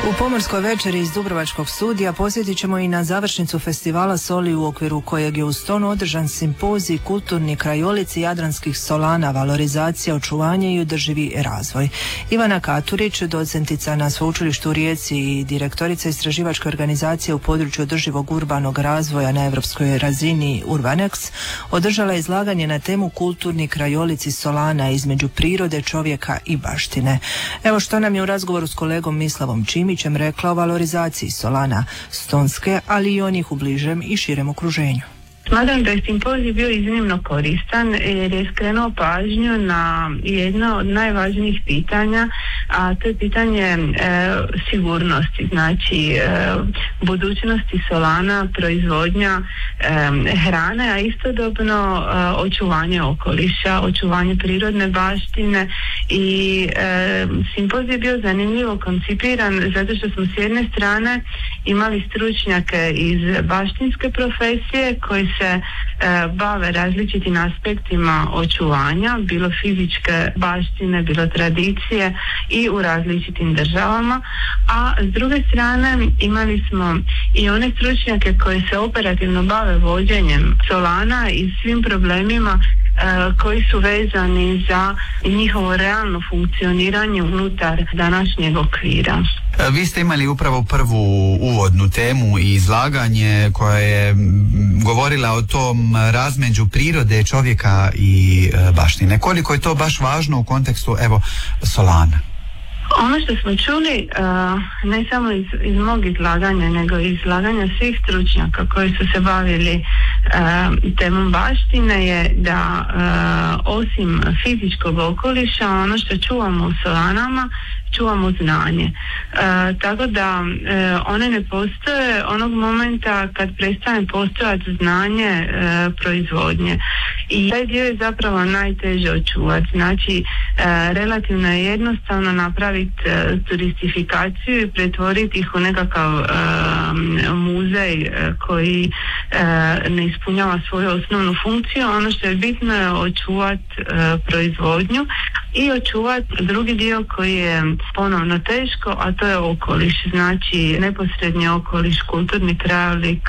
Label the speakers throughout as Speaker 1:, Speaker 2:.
Speaker 1: U Pomorskoj večeri iz Dubrovačkog studija posjetit ćemo i na završnicu festivala Soli u okviru kojeg je u Stonu održan simpozij Kulturni krajolici jadranskih solana, valorizacija, očuvanje i održivi razvoj. Ivana Katurić, docentica na Sveučilištu u Rijeci i direktorica istraživačke organizacije u području održivog urbanog razvoja na europskoj razini Urbanex, održala je izlaganje na temu Kulturni krajolici solana između prirode, čovjeka i baštine. Evo što nam je u razgovoru s kolegom Mislavom Čimićem rekla o valorizaciji solana stonske, ali i onih u bližem i širem okruženju.
Speaker 2: Smatram da je simpozij bio iznimno koristan jer je skrenuo pažnju na jedno od najvažnijih pitanja, a to je pitanje sigurnosti, znači budućnosti solana, proizvodnja hrane, a istodobno očuvanje okoliša, očuvanje prirodne baštine i simpozij je bio zanimljivo koncipiran zato što smo s jedne strane imali stručnjake iz baštinske profesije koji se bave različitim aspektima očuvanja, bilo fizičke baštine, bilo tradicije i u različitim državama, a s druge strane imali smo i one stručnjake koji se operativno bave vođenjem solana i svim problemima koji su vezani za njihovo realno funkcioniranje unutar današnjeg okvira.
Speaker 3: Vi ste imali upravo prvu uvodnu temu i izlaganje koja je govorila o tom razmeđu prirode, čovjeka i baštine. Koliko je to baš važno u kontekstu, evo, solana?
Speaker 2: Ono što smo čuli, ne samo iz mog izlaganja, nego iz izlaganja svih stručnjaka koji su se bavili temom baštine, je da osim fizičkog okoliša, ono što čuvamo u solanama, čuvamo znanje. Tako da one ne postoje onog momenta kad prestane postojati znanje proizvodnje. I taj dio je zapravo najteže očuvati. Znači, relativno je jednostavno napraviti turistifikaciju i pretvoriti ih u nekakav muzej koji ne ispunjava svoju osnovnu funkciju. Ono što je bitno je očuvati proizvodnju i očuvati drugi dio koji je ponovno teško, a to je okoliš. Znači, neposredni okoliš, kulturni krajolik,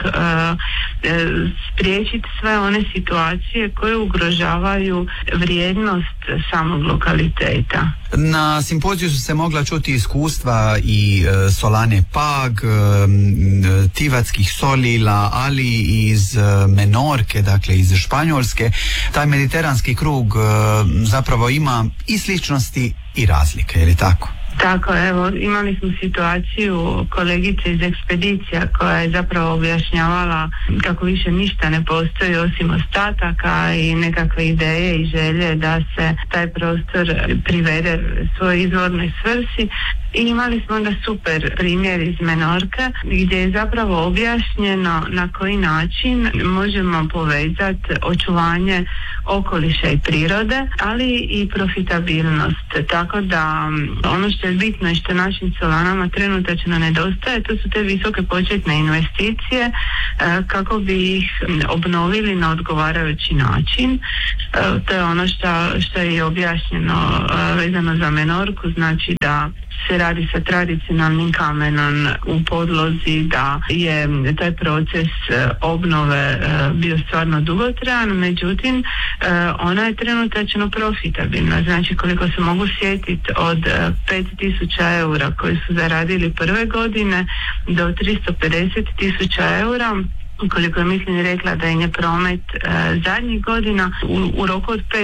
Speaker 2: spriječiti sve one situacije koje ugrožavaju vrijednost samog lokaliteta.
Speaker 3: Na simpoziju su se mogla čuti iskustva i solane Pag, tivatskih solila, ali i iz Menorke, dakle iz Španjolske. Taj mediteranski krug zapravo ima i sličnosti i razlike, je li tako?
Speaker 2: Tako, evo, imali smo situaciju kolegice iz ekspedicija koja je zapravo objašnjavala kako više ništa ne postoji osim ostataka i nekakve ideje i želje da se taj prostor privede svojoj izvornoj svrsi. I imali smo onda super primjer iz Menorke gdje je zapravo objašnjeno na koji način možemo povezati očuvanje okoliša i prirode, ali i profitabilnost. Tako da ono što je bitno i što našim solanama trenutačno nedostaje, to su te visoke početne investicije kako bi ih obnovili na odgovarajući način. To je ono što je objašnjeno vezano za Menorku, znači da se radi sa tradicionalnim kamenom u podlozi, da je taj proces obnove bio stvarno dugotrajan, međutim ona je trenutačno profitabilna. Znači, koliko se mogu sjetiti, od 5.000 eura koji su zaradili prve godine do 350.000 eura, koliko je mislim rekla da im je promet zadnjih godina u roku od 5